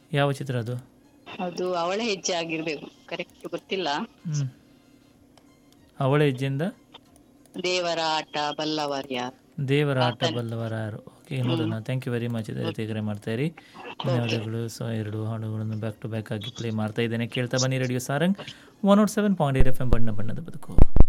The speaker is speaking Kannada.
ಯಾವ ಚಿತ್ರ ಅದು? ಅದು ಅವಳ ಹೆಜ್ಜೆ ಆಗಿರ್ಬೇಕು, ಕರೆಕ್ಟ್ ಗೊತ್ತಿಲ್ಲ. ಅವಳ ಹೆಜ್ಜೆಯಿಂದ ದೇವರ ಆಟ ಬಲ್ಲವರ್ ಯಾರು. ದೇವರ ಆಟ ಆತನ. ಬಲ್ಲವರ ಯಾರು. ಓಕೆ, ನೋಡೋಣ. Thank you very much. ಇದೇ ರೀತಿ ಕರೆ ಮಾಡ್ತಾ ಇರಿ. ಧನ್ಯವಾದಗಳು. ಸೊ 2 ಹಾಡುಗಳನ್ನು ಬ್ಯಾಕ್ ಟು ಬ್ಯಾಕ್ ಆಗಿ ಪ್ಲೇ ಮಾಡ್ತಾ ಇದ್ದೇನೆ. ಕೇಳ್ತಾ ಬನ್ನಿ ರೇಡಿಯೋ ಸಾರಂಗ್ 107.8 FM ಬಣ್ಣ ಬಣ್ಣದ ಬದುಕು.